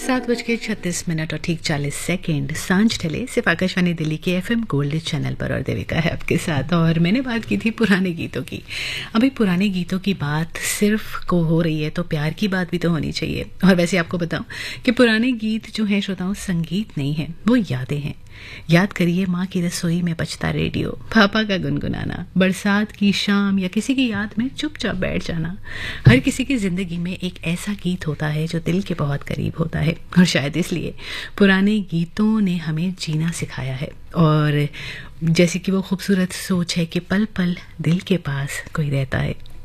7:36 और ठीक 40 सेकेंड सांझ ढले सिर्फ आकाशवाणी दिल्ली के FM गोल्ड चैनल पर। और देविका है आपके साथ। और मैंने बात की थी पुराने गीतों की। अभी पुराने गीतों की बात सिर्फ को हो रही है तो प्यार की बात भी तो होनी चाहिए। और वैसे आपको बताऊं कि पुराने गीत जो हैं श्रोताओं, संगीत नहीं है, वो यादें हैं। याद करिए माँ की रसोई में बजता रेडियो, पापा का गुनगुनाना, बरसात की शाम या किसी की याद में चुपचाप बैठ जाना। हर किसी की जिंदगी में एक ऐसा गीत होता है जो दिल के बहुत करीब होता है। और शायद इसलिए पुराने गीतों ने हमें जीना सिखाया है। और जैसे कि वो खूबसूरत सोच है कि पल पल दिल के पास कोई रहता है।